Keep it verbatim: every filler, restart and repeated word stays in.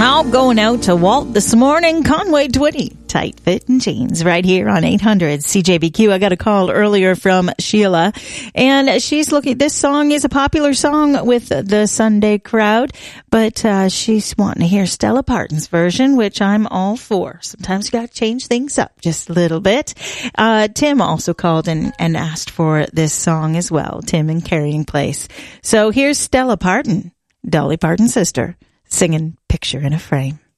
All going out to Walt this morning. Conway Twitty, tight fitting jeans, right here on eight hundred C J B Q. I got a call earlier from Sheila, and she's looking. This song is a popular song with the Sunday crowd, but uh, she's wanting to hear Stella Parton's version, which I'm all for. Sometimes you got to change things up just a little bit. Uh, Tim also called and, and asked for this song as well. Tim in Carrying Place. So here's Stella Parton, Dolly Parton's sister, singing Picture in a Frame.